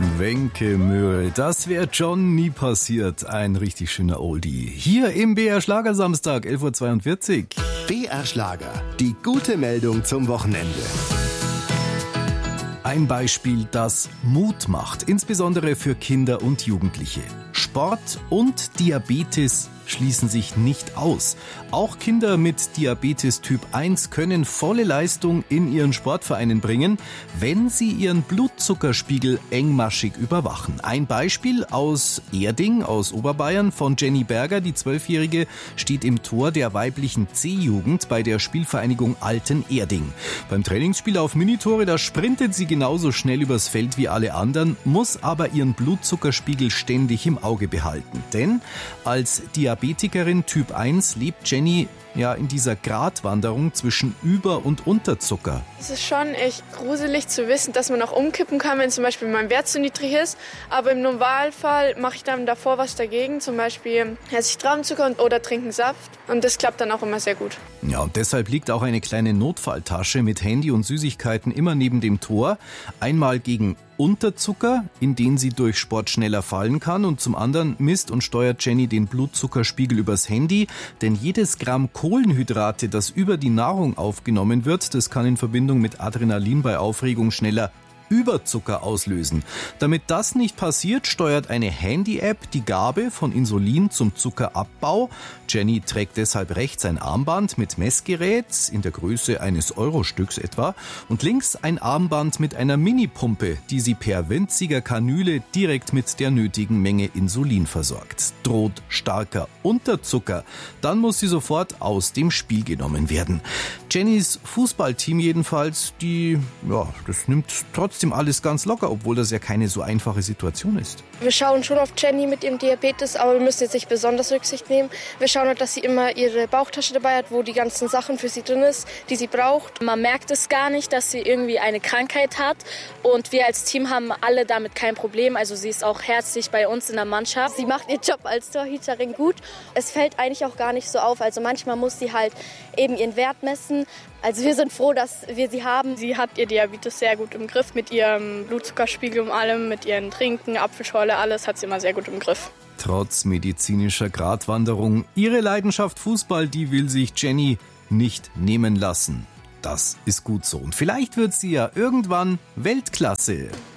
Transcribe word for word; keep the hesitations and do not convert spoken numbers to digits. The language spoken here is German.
Wenke Möhre, das wäre John nie passiert. Ein richtig schöner Oldie. Hier im B R Schlagersamstag, elf Uhr zweiundvierzig. B R Schlager, die gute Meldung zum Wochenende. Ein Beispiel, das Mut macht, insbesondere für Kinder und Jugendliche. Sport und Diabetes schließen sich nicht aus. Auch Kinder mit Diabetes Typ eins können volle Leistung in ihren Sportvereinen bringen, wenn sie ihren Blutzuckerspiegel engmaschig überwachen. Ein Beispiel aus Erding, aus Oberbayern, von Jenny Berger. Die Zwölfjährige steht im Tor der weiblichen C-Jugend bei der Spielvereinigung Alten Erding. Beim Trainingsspiel auf Minitore, da sprintet sie genauso schnell übers Feld wie alle anderen, muss aber ihren Blutzuckerspiegel ständig im Auge behalten. Denn als Diabetikerin Typ eins lebt Jenny ja in dieser Gratwanderung zwischen Über- und Unterzucker. Es ist schon echt gruselig zu wissen, dass man auch umkippen kann, wenn zum Beispiel mein Wert zu niedrig ist. Aber im Normalfall mache ich dann davor was dagegen, zum Beispiel esse ich Traubenzucker oder trinke einen Saft. Und das klappt dann auch immer sehr gut. Ja, und deshalb liegt auch eine kleine Notfalltasche mit Handy und Süßigkeiten immer neben dem Tor. Einmal gegen Unterzucker, in den sie durch Sport schneller fallen kann, und zum anderen misst und steuert Jenny den Blutzuckerspiegel übers Handy, denn jedes Gramm Kohlenhydrate, das über die Nahrung aufgenommen wird, das kann in Verbindung mit Adrenalin bei Aufregung schneller Überzucker auslösen. Damit das nicht passiert, steuert eine Handy-App die Gabe von Insulin zum Zuckerabbau. Jenny trägt deshalb rechts ein Armband mit Messgerät in der Größe eines Eurostücks etwa und links ein Armband mit einer Minipumpe, die sie per winziger Kanüle direkt mit der nötigen Menge Insulin versorgt. Droht starker Unterzucker, dann muss sie sofort aus dem Spiel genommen werden. Jennys Fußballteam jedenfalls, die, ja, das nimmt trotzdem alles ganz locker, obwohl das ja keine so einfache Situation ist. Wir schauen schon auf Jenny mit ihrem Diabetes, aber wir müssen jetzt nicht besonders Rücksicht nehmen. Wir schauen halt, dass sie immer ihre Bauchtasche dabei hat, wo die ganzen Sachen für sie drin ist, die sie braucht. Man merkt es gar nicht, dass sie irgendwie eine Krankheit hat, und wir als Team haben alle damit kein Problem. Also sie ist auch herzlich bei uns in der Mannschaft. Sie macht ihren Job als Torhüterin gut. Es fällt eigentlich auch gar nicht so auf. Also manchmal muss sie halt eben ihren Wert messen. Also wir sind froh, dass wir sie haben. Sie hat ihr Diabetes sehr gut im Griff mit ihrem Blutzuckerspiegel und allem, mit ihren Trinken, Apfelschorle, alles hat sie immer sehr gut im Griff. Trotz medizinischer Gratwanderung, ihre Leidenschaft Fußball, die will sich Jenny nicht nehmen lassen. Das ist gut so. Und vielleicht wird sie ja irgendwann Weltklasse.